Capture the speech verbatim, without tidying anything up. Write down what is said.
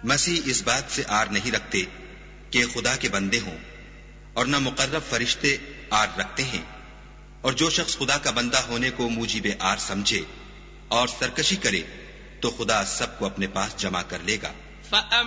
मसीह इस बात से आर नहीं रखते कि खुदा के बंदे हों, और न मुकर्रब फरिश्ते आर रखते हैं। और जो शख्स खुदा का बंदा होने को मूजिबे आर समझे और सरकशी करे तो खुदा सबको अपने पास जमा कर लेगा।